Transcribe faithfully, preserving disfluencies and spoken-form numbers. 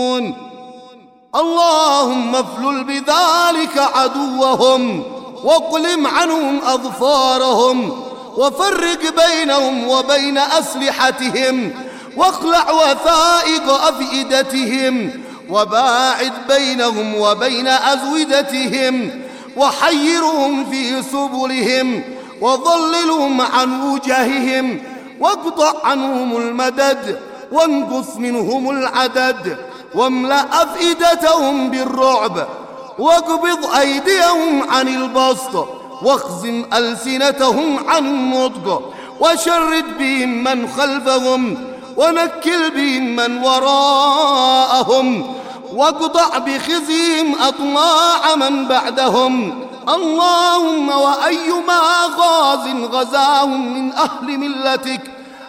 اللهم افلل بذلك عدوهم واقلم عنهم أظفارهم وفرق بينهم وبين أسلحتهم واخلع وثائق أفئدتهم وباعد بينهم وبين أزودتهم وحيرهم في سبلهم وضللهم عن وجههم واقطع عنهم المدد وانقص منهم العدد واملأ أفئدتهم بالرعب واقبض أيديهم عن البسط واخزم ألسنتهم عن النطق وشرد بهم من خلفهم ونكل بهم من وراءهم واقطع بخزيهم أطماع من بعدهم. اللهم وأيما غاز غزاهم من أهل ملتك